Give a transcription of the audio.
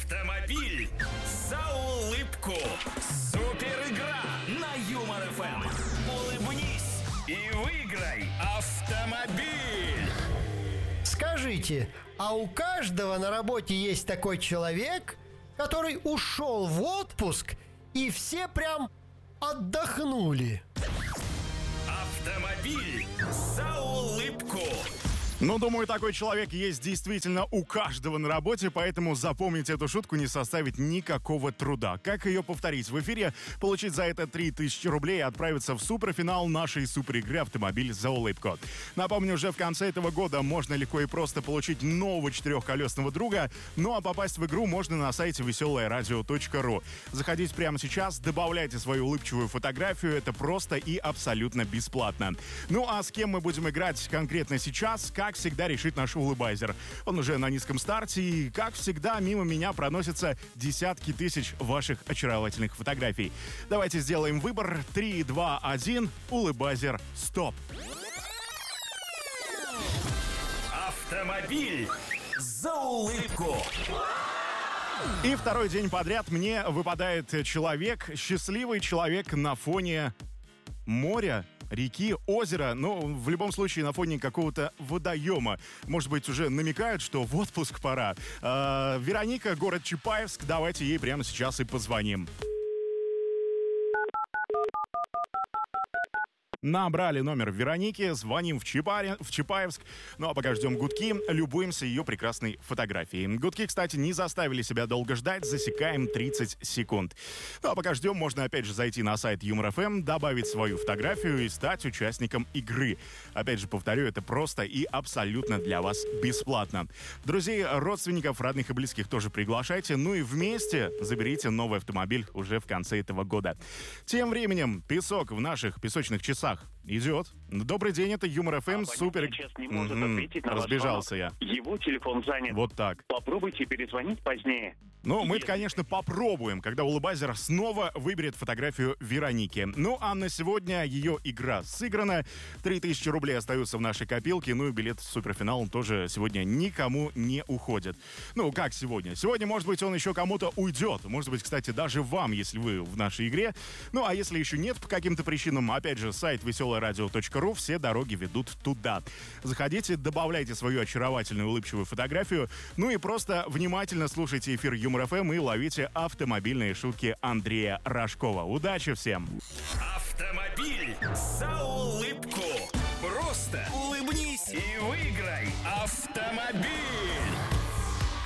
Автомобиль за улыбку. Супер игра на Юмор ФМ. Улыбнись и выиграй автомобиль. Скажите, а у каждого на работе есть такой человек, который ушел в отпуск, и все прям отдохнули? Автомобиль за улыбку. Ну, думаю, такой человек есть действительно у каждого на работе, поэтому запомнить эту шутку не составит никакого труда. Как ее повторить в эфире, получить за это 3000 рублей и отправиться в суперфинал нашей суперигры «Автомобиль за улыбку». Напомню, уже в конце этого года можно легко и просто получить нового четырехколесного друга, ну а попасть в игру можно на сайте веселоерадио.ру. Заходите прямо сейчас, добавляйте свою улыбчивую фотографию, это просто и абсолютно бесплатно. Ну а с кем мы будем играть конкретно сейчас, как всегда, решит наш улыбайзер. Он уже на низком старте, и, как всегда, мимо меня проносятся десятки тысяч ваших очаровательных фотографий. Давайте сделаем выбор. 3, 2, 1. Улыбайзер, стоп. Автомобиль за улыбку. И второй день подряд мне выпадает человек, счастливый человек на фоне моря, реки, озера, но в любом случае на фоне какого-то водоема. Может быть, уже намекают, что в отпуск пора. Вероника, город Чапаевск, давайте ей прямо сейчас и позвоним. Набрали номер Вероники, звоним в Чапаевск. Ну а пока ждем гудки, любуемся ее прекрасной фотографией. Гудки, кстати, не заставили себя долго ждать, засекаем 30 секунд. Ну а пока ждем, можно опять же зайти на сайт Юмор ФМ, добавить свою фотографию и стать участником игры. Опять же, повторю, это просто и абсолютно для вас бесплатно. Друзей, родственников, родных и близких тоже приглашайте, ну и вместе заберите новый автомобиль уже в конце этого года. Тем временем песок в наших песочных часах идет. Добрый день, это Юмор ФМ, супер... Сейчас не может ответить на ваш разбежался звонок. я. Его телефон занят. Вот так. Попробуйте перезвонить позднее. Ну, мы, конечно, попробуем, когда улыбайзер снова выберет фотографию Вероники. Ну, а на сегодня ее игра сыграна. 3000 рублей остаются в нашей копилке. Ну и билет в суперфинал тоже сегодня никому не уходит. Ну, как сегодня? Сегодня, может быть, он еще кому-то уйдет. Может быть, кстати, даже вам, если вы в нашей игре. Ну, а если еще нет по каким-то причинам, опять же, сайт веселоерадио.ру, все дороги ведут туда. Заходите, добавляйте свою очаровательную улыбчивую фотографию. Ну и просто внимательно слушайте эфир Юмор ФМ и ловите автомобильные шутки Андрея Рожкова. Удачи всем! Автомобиль за улыбку. Просто улыбнись и выиграй автомобиль.